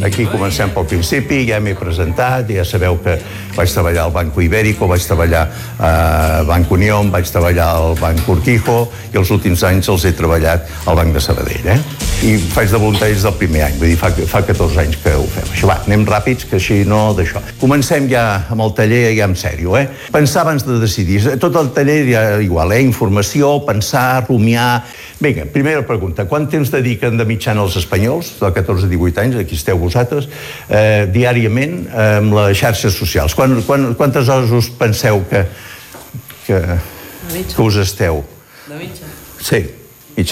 Aquí comencem pel principi, ja m'he presentat, ja sabeu que vaig treballar al Banco Ibérico, vaig treballar a Banc Unión, vaig treballar al Banc Urquijo i els últims anys els he treballat al Banc de Sabadell, I faig de voluntari des del primer any, vull dir, fa 14 anys que ho fem. Això va, anem ràpids, que així no d'això. Comencem ja amb el taller, ja en sèrio, Pensar abans de decidir. Tot el taller ja igual, Informació, pensar, rumiar... Vinga, primera pregunta. Quant temps dediquen de mitjana els espanyols, de 14 a 18 anys, aquí esteu vosaltres, diàriament amb les xarxes socials? Quantes hores us penseu que us esteu? De mitja? Sí.